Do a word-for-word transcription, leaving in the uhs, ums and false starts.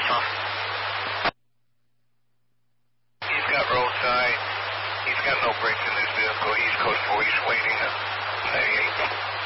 Alpha. He's got roadside. He's got no brakes in his vehicle. East Coast four, he's waiting at ninety-eight.